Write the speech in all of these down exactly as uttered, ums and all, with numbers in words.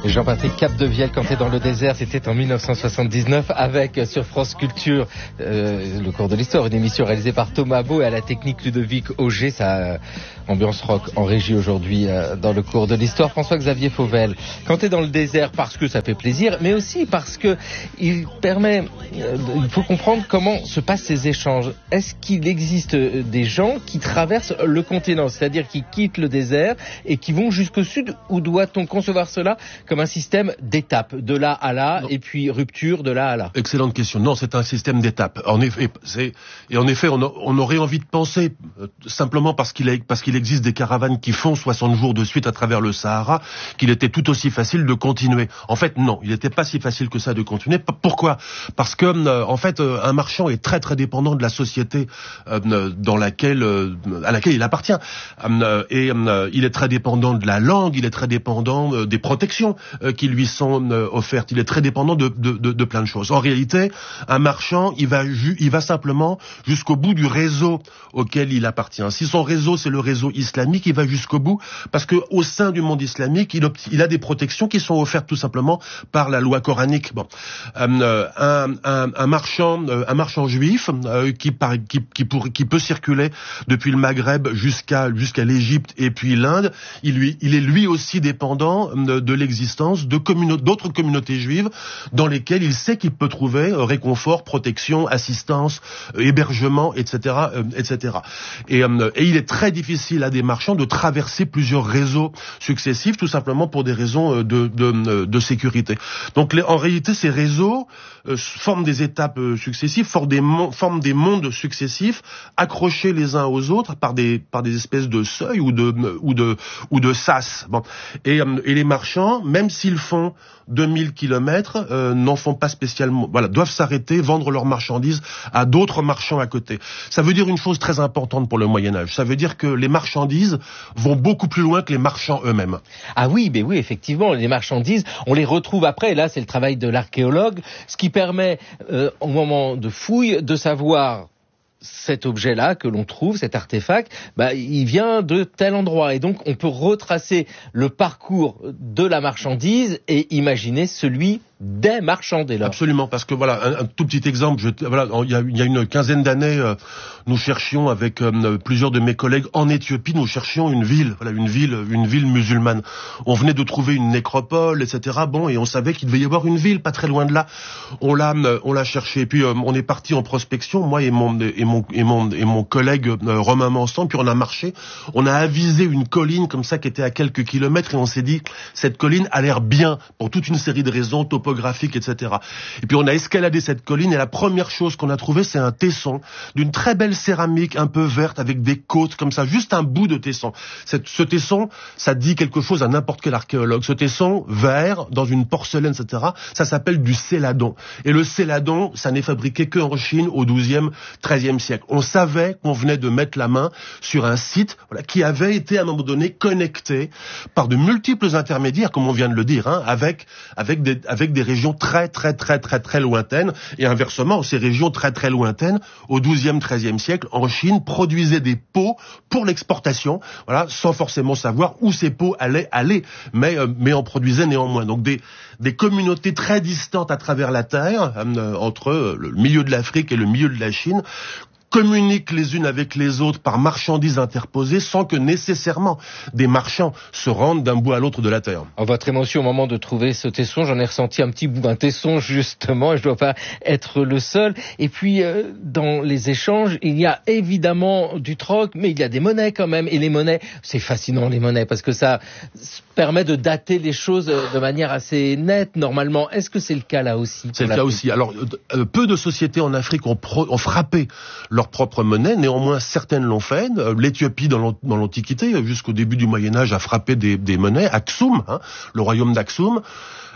Jean-Patrick Capdevielle, quand t'es dans le désert, c'était en mille neuf cent soixante-dix-neuf avec, sur France Culture, euh, le cours de l'histoire, une émission réalisée par Thomas Beau et à la technique Ludovic Auger, ça euh, ambiance rock en régie aujourd'hui euh, dans le cours de l'histoire. François-Xavier Fauvel, quand t'es dans le désert, parce que ça fait plaisir, mais aussi parce que il permet, euh, il faut comprendre comment se passent ces échanges. Est-ce qu'il existe des gens qui traversent le continent, c'est-à-dire qui quittent le désert et qui vont jusqu'au sud, ou doit-on concevoir cela comme un système d'étapes, de là à là, non. Et puis rupture de là à là? Excellente question. Non, c'est un système d'étapes. En effet, c'est, et en effet, on, a, on aurait envie de penser, euh, simplement parce qu'il, a, parce qu'il existe des caravanes qui font soixante jours de suite à travers le Sahara, qu'il était tout aussi facile de continuer. En fait, non, il n'était pas si facile que ça de continuer. Pourquoi? Parce que, euh, en fait, euh, un marchand est très très dépendant de la société euh, dans laquelle, euh, à laquelle il appartient. Euh, et euh, il est très dépendant de la langue, il est très dépendant euh, des protections euh, qui lui sont euh, offertes. Il est très dépendant de, de, de, de plein de choses. En réalité, un marchand, il va, ju- il va simplement jusqu'au bout du réseau auquel il appartient. Si son réseau, c'est le réseau islamique, il va jusqu'au bout parce que au sein du monde islamique, il, obt- il a des protections qui sont offertes tout simplement par la loi coranique. Bon, euh, un, un, un marchand, euh, un marchand juif euh, qui, par, qui, qui, pour, qui peut circuler depuis le Maghreb jusqu'à jusqu'à l'Égypte et puis l'Inde, il lui, il est lui aussi dépendant de, de l'existence de communautés, d'autres communautés juives dans lesquelles il sait qu'il peut trouver euh, réconfort, protection, assistance, euh, hébergement, et cetera, euh, et cetera. Et, euh, et il est très difficile à des marchands de traverser plusieurs réseaux successifs, tout simplement pour des raisons euh, de, de, de sécurité. Donc, les, en réalité, ces réseaux euh, forment des étapes euh, successives, forment des, mon, forment des mondes successifs, accrochés les uns aux autres par des, par des espèces de seuils ou de, ou de, ou de sas. Bon. Et, euh, et les marchands, même s'ils font deux mille kilomètres, euh, n'en font pas spécialement, voilà, doivent s'arrêter, vendre leurs marchandises à d'autres marchands à côté. Ça veut dire une chose très importante pour le Moyen-Âge. Ça veut dire que les marchandises vont beaucoup plus loin que les marchands eux-mêmes. Ah oui, mais oui, effectivement, les marchandises, on les retrouve après, là, c'est le travail de l'archéologue, ce qui permet, euh, au moment de fouille, de savoir cet objet-là que l'on trouve, cet artefact, bah, il vient de tel endroit. Et donc, on peut retracer le parcours de la marchandise et imaginer celui des marchands dès lors. Absolument, parce que voilà, un, un tout petit exemple, je, voilà, il y a, il y a une quinzaine d'années, euh, nous cherchions avec euh, plusieurs de mes collègues en Éthiopie, nous cherchions une ville, voilà, une ville, une ville musulmane. On venait de trouver une nécropole, et cetera. Bon, et on savait qu'il devait y avoir une ville pas très loin de là. On l'a, on l'a cherché. Et puis euh, on est parti en prospection, moi et mon et mon et mon et mon collègue euh, Romain Manson. Puis on a marché, on a avisé une colline comme ça qui était à quelques kilomètres et on s'est dit cette colline a l'air bien pour toute une série de raisons topographiques, et cetera. Et puis on a escaladé cette colline et la première chose qu'on a trouvée, c'est un tesson d'une très belle céramique un peu verte avec des côtes comme ça, juste un bout de tesson. Cette, ce tesson, ça dit quelque chose à n'importe quel archéologue. Ce tesson vert dans une porcelaine, et cetera. Ça s'appelle du céladon. Et le céladon, ça n'est fabriqué qu'en Chine au douzième, treizième siècle. On savait qu'on venait de mettre la main sur un site, voilà, qui avait été à un moment donné connecté par de multiples intermédiaires, comme on vient de le dire, hein, avec avec des avec des régions très très très très très lointaines, et inversement, ces régions très très lointaines, au douzième, treizième siècle, en Chine, produisaient des pots pour l'exportation, voilà, sans forcément savoir où ces pots allaient aller, mais euh, mais en produisaient néanmoins. Donc des des communautés très distantes à travers la Terre, euh, entre le milieu de l'Afrique et le milieu de la Chine, communiquent les unes avec les autres par marchandises interposées sans que nécessairement des marchands se rendent d'un bout à l'autre de la terre. En votre émotion au moment de trouver ce tesson, j'en ai ressenti un petit bout d'un tesson justement, et je dois pas être le seul. Et puis euh, dans les échanges, il y a évidemment du troc, mais il y a des monnaies quand même. Et les monnaies, c'est fascinant les monnaies parce que ça permet de dater les choses de manière assez nette normalement. Est-ce que c'est le cas là aussi? C'est le cas aussi. Alors euh, peu de sociétés en Afrique ont, pro- ont frappé leur propre monnaie, néanmoins certaines l'ont fait. L'Éthiopie dans l'Antiquité, jusqu'au début du Moyen-Âge, a frappé des, des monnaies. Aksum, hein, le royaume d'Aksum,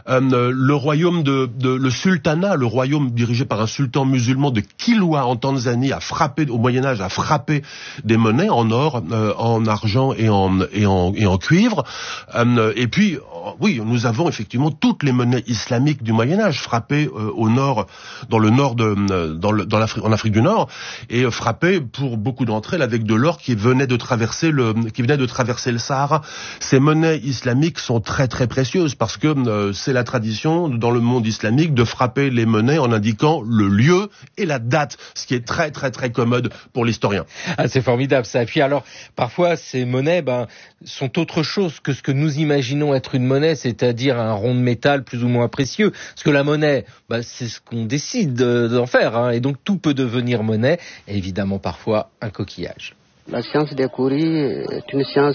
Euh, le royaume de, de le sultanat, le royaume dirigé par un sultan musulman de Kilwa en Tanzanie, a frappé au Moyen Âge, a frappé des monnaies en or, euh, en argent et en et en et en cuivre. Euh, et puis oui, nous avons effectivement toutes les monnaies islamiques du Moyen Âge frappées euh, au nord, dans le nord de euh, dans le dans l'Afrique, en Afrique du Nord, et euh, frappées pour beaucoup d'entre elles avec de l'or qui venait de traverser le qui venait de traverser le Sahara. Ces monnaies islamiques sont très très précieuses parce que euh, c'est la tradition dans le monde islamique de frapper les monnaies en indiquant le lieu et la date, ce qui est très très très commode pour l'historien. Ah, c'est formidable ça. Et puis alors, parfois ces monnaies ben, sont autre chose que ce que nous imaginons être une monnaie, c'est-à-dire un rond de métal plus ou moins précieux. Parce que la monnaie, ben, c'est ce qu'on décide d'en faire, hein, et donc tout peut devenir monnaie, et évidemment parfois un coquillage. La science des cauries est une science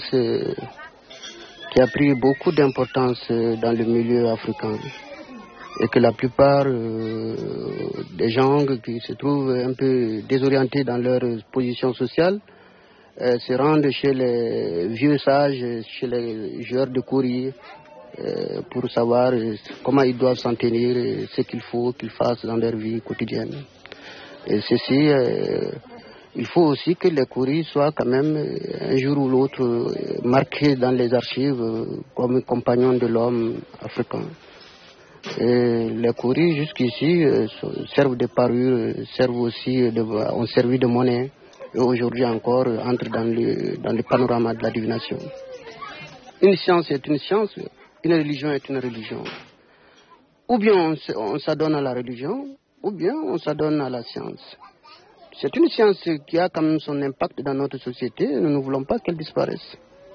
qui a pris beaucoup d'importance dans le milieu africain et que la plupart euh, des gens qui se trouvent un peu désorientés dans leur position sociale euh, se rendent chez les vieux sages, chez les joueurs de cauries euh, pour savoir comment ils doivent s'en tenir, ce qu'il faut qu'ils fassent dans leur vie quotidienne. Et ceci, euh, il faut aussi que les cauries soient quand même un jour ou l'autre marqués dans les archives comme compagnons de l'homme africain. Et les cauries jusqu'ici euh, servent de parure, servent aussi de, ont servi de monnaie et aujourd'hui encore euh, entrent dans le, dans le panorama de la divination. Une science est une science, une religion est une religion. Ou bien on, on s'adonne à la religion, ou bien on s'adonne à la science. C'est une science qui a quand même son impact dans notre société et nous ne voulons pas qu'elle disparaisse.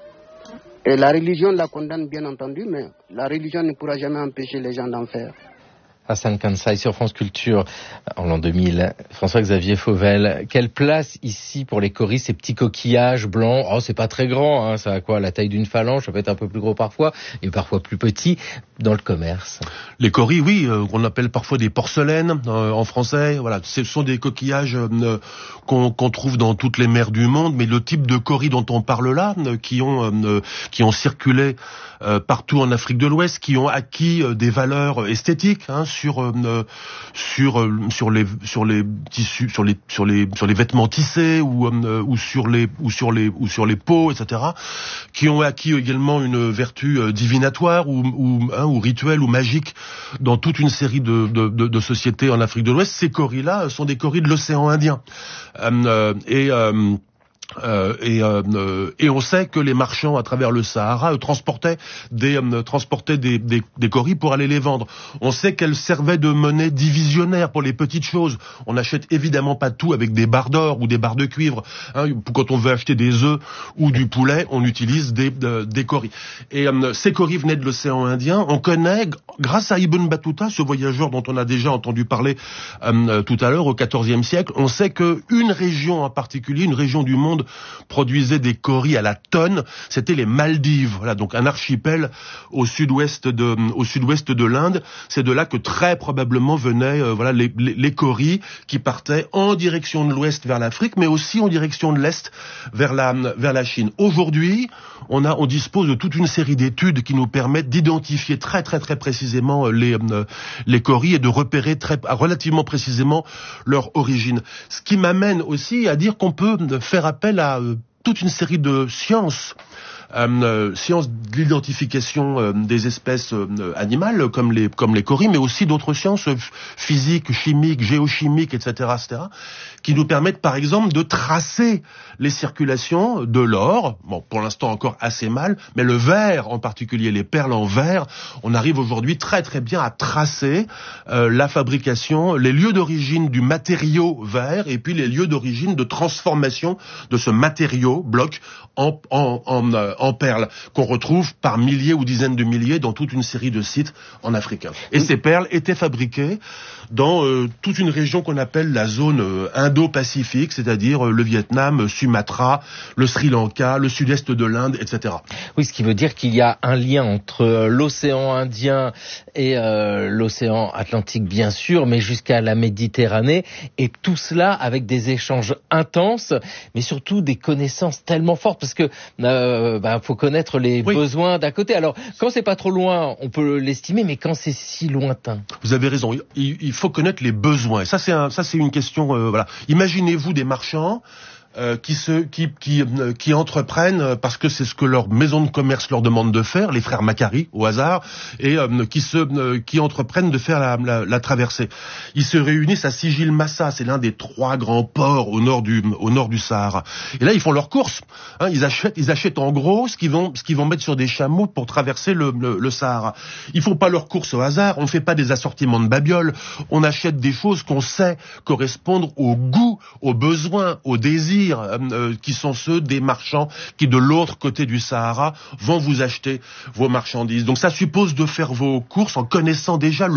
Et la religion la condamne bien entendu, mais la religion ne pourra jamais empêcher les gens d'en faire. Hassan Kansai sur France Culture en l'an deux mille. François-Xavier Fauvel, quelle place ici pour les cauries, ces petits coquillages blancs? Oh, c'est pas très grand, hein, ça a quoi, la taille d'une phalange, ça peut être un peu plus gros parfois, et parfois plus petit, dans le commerce. Les cauries, oui, euh, qu'on appelle parfois des porcelaines euh, en français. Voilà, ce sont des coquillages euh, qu'on, qu'on trouve dans toutes les mers du monde, mais le type de cauries dont on parle là, euh, qui ont euh, qui ont circulé euh, partout en Afrique de l'Ouest, qui ont acquis euh, des valeurs esthétiques, hein, sur euh, sur euh, sur les sur les tissus, sur les sur les sur les vêtements tissés ou euh, ou sur les ou sur les ou sur les peaux, et cetera, qui ont acquis également une vertu euh, divinatoire ou ou, hein, ou rituelle ou magique dans toute une série de de, de, de sociétés en Afrique de l'Ouest. Ces cauries-là sont des cauries de l'océan Indien euh, et euh, Euh, et, euh, et on sait que les marchands à travers le Sahara euh, transportaient des euh, transportaient des, des, des cauries pour aller les vendre. On sait qu'elles servaient de monnaie divisionnaire pour les petites choses. On n'achète évidemment pas tout avec des barres d'or ou des barres de cuivre. Hein, quand on veut acheter des œufs ou du poulet, on utilise des, euh, des cauries. Et euh, ces cauries venaient de l'océan Indien. On connaît, grâce à Ibn Battuta, ce voyageur dont on a déjà entendu parler euh, tout à l'heure, au quatorzième siècle, on sait qu'une région en particulier, une région du monde, produisait des cauries à la tonne, c'était les Maldives, voilà, donc un archipel au sud-ouest de au sud-ouest de l'Inde. C'est de là que très probablement venaient euh, voilà les, les les cauries qui partaient en direction de l'ouest vers l'Afrique, mais aussi en direction de l'est vers la vers la Chine. Aujourd'hui, on a on dispose de toute une série d'études qui nous permettent d'identifier très très très précisément les euh, les cauries et de repérer très relativement précisément leur origine. Ce qui m'amène aussi à dire qu'on peut faire appel à euh, toute une série de sciences, euh, sciences de l'identification euh, des espèces euh, animales comme les comme les cauries, mais aussi d'autres sciences euh, physiques, chimiques, géochimiques, et cetera, et cetera, qui nous permettent par exemple de tracer les circulations de l'or. Bon, pour l'instant encore assez mal, mais le verre en particulier, les perles en verre, on arrive aujourd'hui très très bien à tracer euh, la fabrication, les lieux d'origine du matériau verre et puis les lieux d'origine de transformation de ce matériau bloc en en en, euh, en perles qu'on retrouve par milliers ou dizaines de milliers dans toute une série de sites en Afrique. Et ces perles étaient fabriquées dans euh, toute une région qu'on appelle la zone euh, Indo-Pacifique, c'est-à-dire euh, le Vietnam, Sumatra, le Sri Lanka, le sud-est de l'Inde, et cetera. Oui, ce qui veut dire qu'il y a un lien entre euh, l'océan Indien et euh, l'océan Atlantique, bien sûr, mais jusqu'à la Méditerranée, et tout cela avec des échanges intenses, mais surtout des connaissances tellement fortes, parce que euh, bah, Hein. Faut connaître les oui. besoins d'un côté. Alors, quand c'est pas trop loin, on peut l'estimer, mais quand c'est si lointain. Vous avez raison. Il, il faut connaître les besoins. Et ça, c'est un, ça, c'est une question. Euh, voilà. Imaginez-vous des marchands. Euh, qui se qui qui euh, qui entreprennent euh, parce que c'est ce que leur maison de commerce leur demande de faire, les frères Macquarie au hasard, et euh, qui se euh, qui entreprennent de faire la, la, la traversée. Ils se réunissent à Sigil Massa, c'est l'un des trois grands ports au nord du au nord du Sahara. Et là ils font leurs courses. Hein, ils achètent ils achètent en gros ce qu'ils vont ce qu'ils vont mettre sur des chameaux pour traverser le, le, le Sahara. Ils font pas leurs courses au hasard. On fait pas des assortiments de babioles. On achète des choses qu'on sait correspondre au goût, aux besoins, aux désirs. Euh, qui sont ceux des marchands qui, de l'autre côté du Sahara, vont vous acheter vos marchandises. Donc ça suppose de faire vos courses en connaissant déjà le